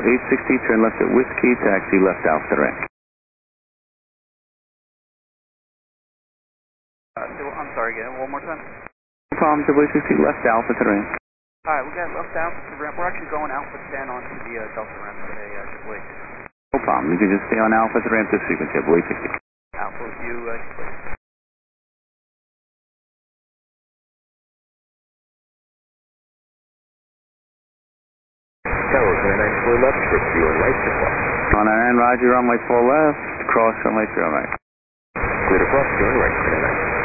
860, turn left at Whiskey, taxi left Alpha to rank. I'm sorry, again, one more time. No problem, 860, left Alpha to rank. Alright, we got left Alpha to ramp. We're actually going Alpha 10 onto the Delta ramp today, Triple 860. No problem, you can just stay on Alpha to ramp this frequency, Triple 860. Alpha with you, Triple 860. Tower, 994 left, 61 right, supply. 199, roger, runway 4 left, cross runway 3 on right. Clear to cross, 2 on right, 29.